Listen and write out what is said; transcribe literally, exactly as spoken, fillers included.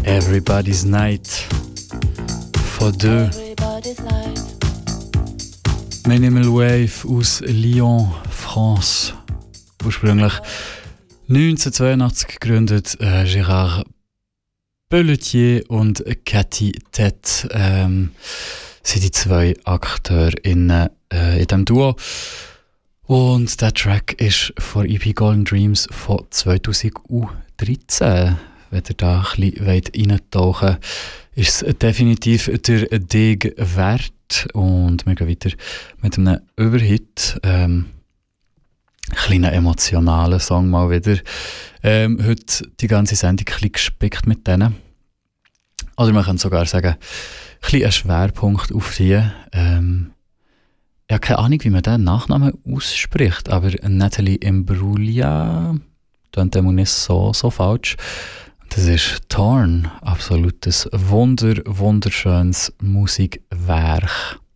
Everybody's Night von deux. Minimal Wave aus Lyon, France. Ursprünglich neunzehnhundertzweiundachtzig gegründet, äh, Gérard Pelletier und Cathy Tête ähm, sind die zwei AkteurInnen äh, in diesem Duo. Und der Track ist von E P Golden Dreams von zweitausenddreizehn. Wenn ihr da ein bisschen reintauchen wollt, ist es definitiv der Dig wert. Und wir gehen weiter mit einem Überhit. Ähm, kleinen emotionalen Song mal wieder. Ähm, heute die ganze Sendung ein bisschen gespickt mit denen. Oder man kann sogar sagen, ein bisschen ein Schwerpunkt auf die. Ähm, ich habe keine Ahnung, wie man diesen Nachnamen ausspricht, aber Nathalie Imbruglia, das ist nicht so, so falsch. Das ist Torn, absolutes Wunder, wunderschönes Musikwerk.